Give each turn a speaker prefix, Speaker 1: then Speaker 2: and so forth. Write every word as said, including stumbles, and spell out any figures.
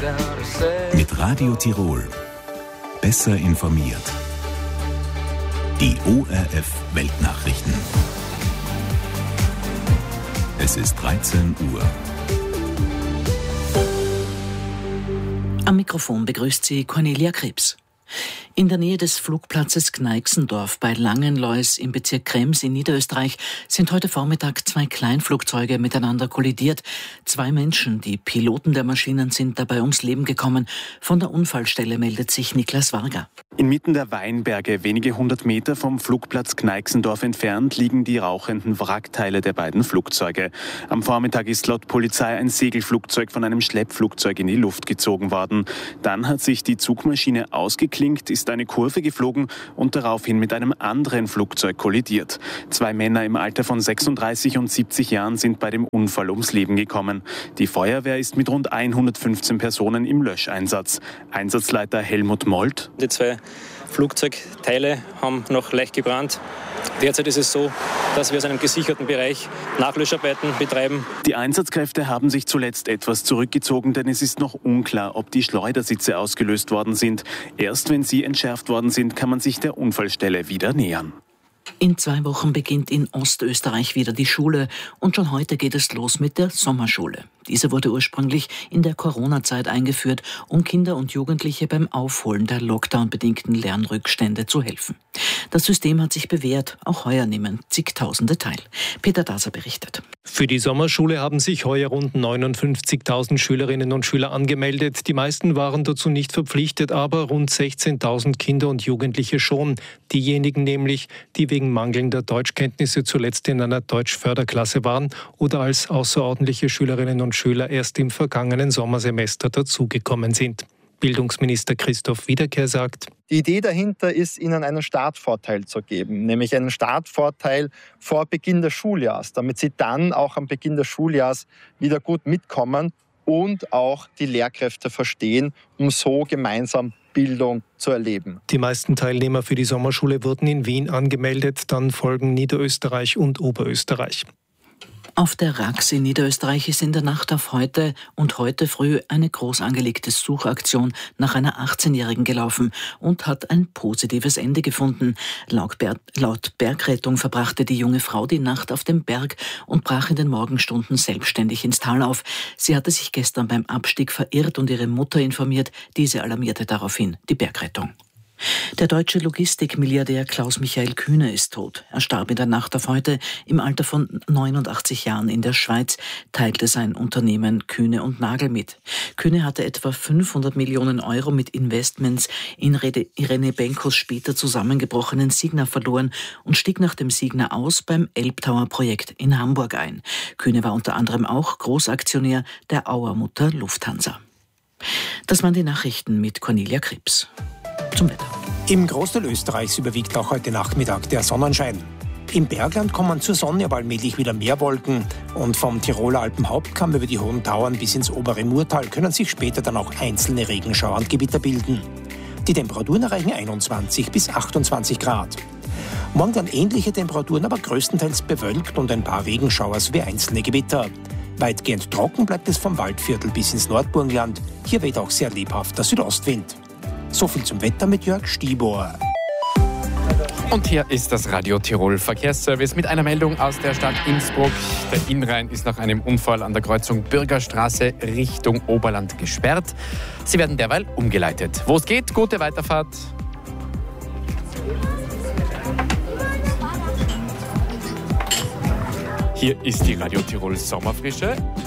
Speaker 1: Mit Radio Tirol. Besser informiert. Die O R F Weltnachrichten. Es ist dreizehn Uhr.
Speaker 2: Am Mikrofon begrüßt sie Cornelia Krebs. In der Nähe des Flugplatzes Gneixendorf bei Langenlois im Bezirk Krems in Niederösterreich sind heute Vormittag zwei Kleinflugzeuge miteinander kollidiert. Zwei Menschen, die Piloten der Maschinen, sind dabei ums Leben gekommen. Von der Unfallstelle meldet sich Niklas Varga.
Speaker 3: Inmitten der Weinberge, wenige hundert Meter vom Flugplatz Gneixendorf entfernt, liegen die rauchenden Wrackteile der beiden Flugzeuge. Am Vormittag ist laut Polizei ein Segelflugzeug von einem Schleppflugzeug in die Luft gezogen worden. Dann hat sich die Zugmaschine ausgeklinkt, ist eine Kurve geflogen und daraufhin mit einem anderen Flugzeug kollidiert. Zwei Männer im Alter von sechsunddreißig und siebzig Jahren sind bei dem Unfall ums Leben gekommen. Die Feuerwehr ist mit rund hundertfünfzehn Personen im Löscheinsatz. Einsatzleiter Helmut Molt:
Speaker 4: Die zwei Flugzeugteile haben noch leicht gebrannt. Derzeit ist es so, dass wir aus einem gesicherten Bereich Nachlöscharbeiten betreiben.
Speaker 3: Die Einsatzkräfte haben sich zuletzt etwas zurückgezogen, denn es ist noch unklar, ob die Schleudersitze ausgelöst worden sind. Erst wenn sie entschärft worden sind, kann man sich der Unfallstelle wieder nähern.
Speaker 2: In zwei Wochen beginnt in Ostösterreich wieder die Schule und schon heute geht es los mit der Sommerschule. Diese wurde ursprünglich in der Corona-Zeit eingeführt, um Kinder und Jugendliche beim Aufholen der Lockdown-bedingten Lernrückstände zu helfen. Das System hat sich bewährt, auch heuer nehmen zigtausende teil. Peter Daser berichtet.
Speaker 5: Für die Sommerschule haben sich heuer rund neunundfünfzigtausend Schülerinnen und Schüler angemeldet. Die meisten waren dazu nicht verpflichtet, aber rund sechzehntausend Kinder und Jugendliche schon. Diejenigen nämlich, die wegen mangelnder Deutschkenntnisse zuletzt in einer Deutschförderklasse waren oder als außerordentliche Schülerinnen und Schüler erst im vergangenen Sommersemester dazugekommen sind. Bildungsminister Christoph Wiederkehr sagt:
Speaker 6: Die Idee dahinter ist, ihnen einen Startvorteil zu geben, nämlich einen Startvorteil vor Beginn des Schuljahres, damit sie dann auch am Beginn des Schuljahres wieder gut mitkommen und auch die Lehrkräfte verstehen, um so gemeinsam Bildung zu erleben.
Speaker 5: Die meisten Teilnehmer für die Sommerschule wurden in Wien angemeldet, dann folgen Niederösterreich und Oberösterreich.
Speaker 2: Auf der Rax in Niederösterreich ist in der Nacht auf heute und heute früh eine groß angelegte Suchaktion nach einer achtzehnjährigen gelaufen und hat ein positives Ende gefunden. Laut, Ber- laut Bergrettung verbrachte die junge Frau die Nacht auf dem Berg und brach in den Morgenstunden selbstständig ins Tal auf. Sie hatte sich gestern beim Abstieg verirrt und ihre Mutter informiert. Diese alarmierte daraufhin die Bergrettung. Der deutsche Logistikmilliardär Klaus-Michael Kühne ist tot. Er starb in der Nacht auf heute im Alter von neunundachtzig Jahren in der Schweiz, teilte sein Unternehmen Kühne und Nagel mit. Kühne hatte etwa fünfhundert Millionen Euro mit Investments in Irene Benkos später zusammengebrochenen Signa verloren und stieg nach dem Signa aus beim Elbtower-Projekt in Hamburg ein. Kühne war unter anderem auch Großaktionär der Auermutter Lufthansa. Das waren die Nachrichten mit Cornelia Krebs. Zum Wetter.
Speaker 7: Im Großteil Österreichs überwiegt auch heute Nachmittag der Sonnenschein. Im Bergland kommen zur Sonne aber allmählich wieder mehr Wolken und vom Tiroler Alpenhauptkamm über die hohen Tauern bis ins obere Murtal können sich später dann auch einzelne Regenschauer und Gewitter bilden. Die Temperaturen erreichen einundzwanzig bis achtundzwanzig Grad. Morgen dann ähnliche Temperaturen, aber größtenteils bewölkt und ein paar Regenschauer sowie einzelne Gewitter. Weitgehend trocken bleibt es vom Waldviertel bis ins Nordburgenland. Hier weht auch sehr lebhafter Südostwind. So viel zum Wetter mit Jörg Stibor.
Speaker 8: Und hier ist das Radio Tirol Verkehrsservice mit einer Meldung aus der Stadt Innsbruck. Der Innrhein ist nach einem Unfall an der Kreuzung Bürgerstraße Richtung Oberland gesperrt. Sie werden derweil umgeleitet. Wo es geht, gute Weiterfahrt. Hier ist die Radio Tirol Sommerfrische.